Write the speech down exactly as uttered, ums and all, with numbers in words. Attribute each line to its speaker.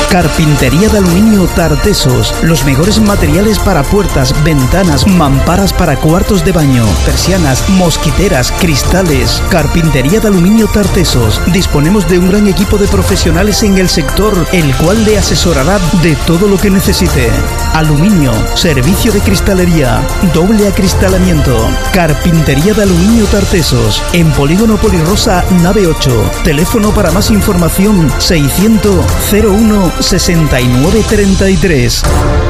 Speaker 1: Carpintería de aluminio Tartesos. Los mejores materiales para puertas, ventanas, mamparas para cuartos de baño, persianas, mosquiteras, cristales. Carpintería de aluminio Tartesos. Disponemos de un gran equipo de profesionales en el sector, el cual le asesorará de todo lo que necesite. Aluminio, servicio de cristalería, doble acristalamiento. Carpintería de aluminio Tartesos. En Polígono Polirosa, nave ocho. Teléfono para más información seiscientos cero uno sesenta y nueve treinta y tres.